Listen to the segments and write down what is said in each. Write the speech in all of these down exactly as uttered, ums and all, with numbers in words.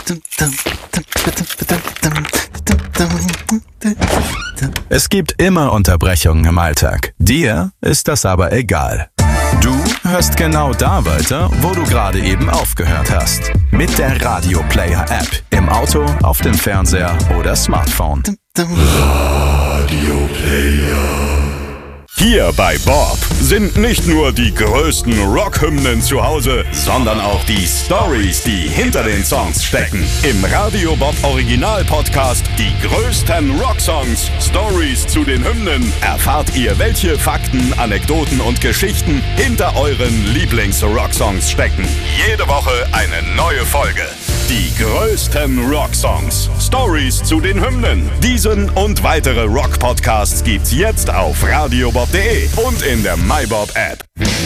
Es gibt immer Unterbrechungen im Alltag. Dir ist das aber egal. Du hörst genau da weiter, wo du gerade eben aufgehört hast. Mit der Radio Player App. Im Auto, auf dem Fernseher oder Smartphone. Radio Player. Hier bei Bob sind nicht nur die größten Rockhymnen zu Hause, sondern auch die Storys, die hinter den Songs stecken. Im Radio Bob Original Podcast Die größten Rocksongs, Stories zu den Hymnen, erfahrt ihr, welche Fakten, Anekdoten und Geschichten hinter euren Lieblings-Rocksongs stecken. Jede Woche eine neue Folge. Die größten Rocksongs, Stories zu den Hymnen. Diesen und weitere Rock-Podcasts gibt's jetzt auf radiobob punkt de und in der MyBob-App.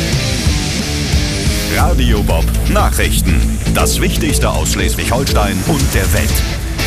Radio Bob Nachrichten. Das Wichtigste aus Schleswig-Holstein und der Welt.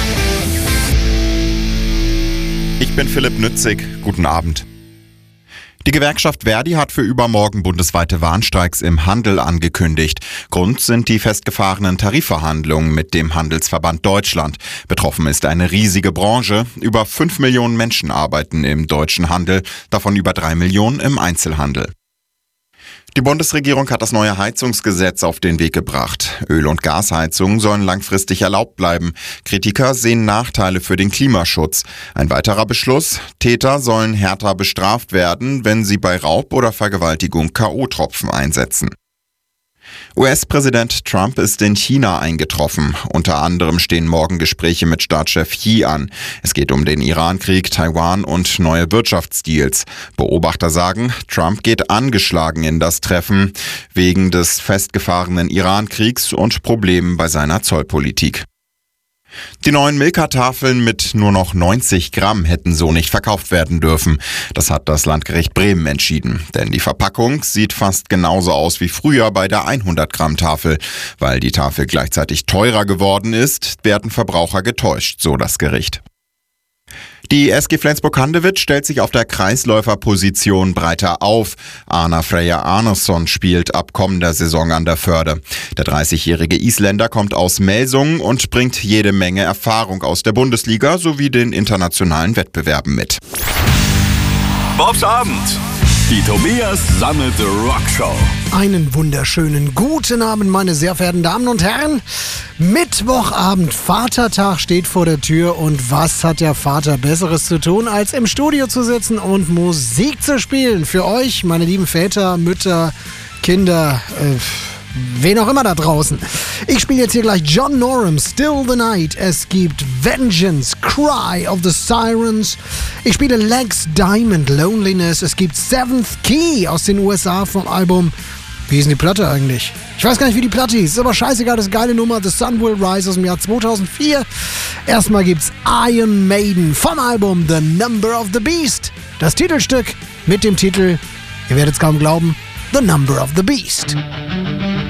Ich bin Philipp Nützig. Guten Abend. Die Gewerkschaft Verdi hat für übermorgen bundesweite Warnstreiks im Handel angekündigt. Grund sind die festgefahrenen Tarifverhandlungen mit dem Handelsverband Deutschland. Betroffen ist eine riesige Branche. Über fünf Millionen Menschen arbeiten im deutschen Handel, davon über drei Millionen im Einzelhandel. Die Bundesregierung hat das neue Heizungsgesetz auf den Weg gebracht. Öl- und Gasheizungen sollen langfristig erlaubt bleiben. Kritiker sehen Nachteile für den Klimaschutz. Ein weiterer Beschluss: Täter sollen härter bestraft werden, wenn sie bei Raub oder Vergewaltigung K O-Tropfen einsetzen. U S-Präsident Trump ist in China eingetroffen. Unter anderem stehen morgen Gespräche mit Staatschef Xi an. Es geht um den Iran-Krieg, Taiwan und neue Wirtschaftsdeals. Beobachter sagen, Trump geht angeschlagen in das Treffen wegen des festgefahrenen Iran-Kriegs und Problemen bei seiner Zollpolitik. Die neuen Milka-Tafeln mit nur noch neunzig Gramm hätten so nicht verkauft werden dürfen. Das hat das Landgericht Bremen entschieden. Denn die Verpackung sieht fast genauso aus wie früher bei der hundert Gramm Tafel. Weil die Tafel gleichzeitig teurer geworden ist, werden Verbraucher getäuscht, so das Gericht. Die S G Flensburg-Handewitt stellt sich auf der Kreisläuferposition breiter auf. Arna Freyja Arnason spielt ab kommender Saison an der Förde. Der dreißigjährige Isländer kommt aus Melsungen und bringt jede Menge Erfahrung aus der Bundesliga sowie den internationalen Wettbewerben mit. Bobs Abend. Die Tobias Sammelte Rockshow. Einen wunderschönen guten Abend, meine sehr verehrten Damen und Herren. Mittwochabend, Vatertag steht vor der Tür und was hat der Vater Besseres zu tun, als im Studio zu sitzen und Musik zu spielen? Für euch, meine lieben Väter, Mütter, Kinder, äh, wen auch immer da draußen. Ich spiele jetzt hier gleich John Norum, Still the Night. Es gibt Vengeance, Cry of the Sirens. Ich spiele Lex Diamond, Loneliness. Es gibt Seventh Key aus den U S A vom Album. Wie ist denn die Platte eigentlich? Ich weiß gar nicht, wie die Platte hieß. Ist aber scheißegal, das ist eine geile Nummer. The Sun Will Rise aus dem Jahr zweitausendvier. Erstmal gibt's Iron Maiden vom Album The Number of the Beast. Das Titelstück mit dem Titel, ihr werdet es kaum glauben, The Number of the Beast.